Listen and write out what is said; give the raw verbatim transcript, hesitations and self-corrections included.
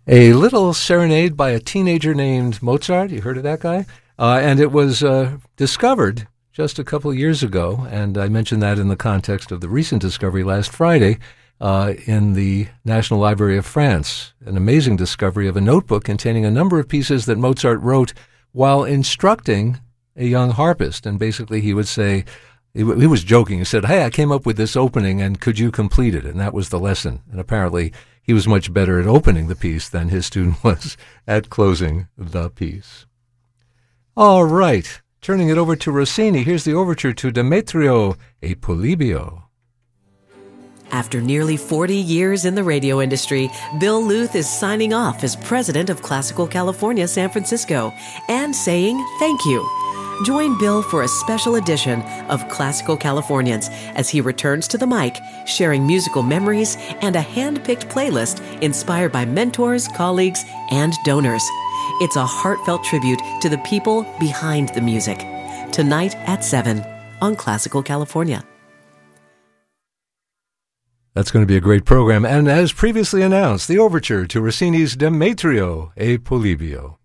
A little serenade by a teenager named Mozart. You heard of that guy? Uh, and it was uh, discovered just a couple of years ago, and I mentioned that in the context of the recent discovery last Friday uh, in the National Library of France. An amazing discovery of a notebook containing a number of pieces that Mozart wrote while instructing a young harpist. And basically he would say, he, w- he was joking, he said, hey, I came up with this opening, and could you complete it? And that was the lesson. And apparently he was much better at opening the piece than his student was at closing the piece. All right, turning it over to Rossini, here's the overture to Demetrio e Polibio. After nearly forty years in the radio industry, Bill Luth is signing off as president of Classical California San Francisco and saying thank you. Join Bill for a special edition of Classical Californians as he returns to the mic, sharing musical memories and a hand-picked playlist inspired by mentors, colleagues, and donors. It's a heartfelt tribute to the people behind the music. Tonight at seven on Classical California. That's going to be a great program. And as previously announced, the overture to Rossini's Demetrio e Polibio.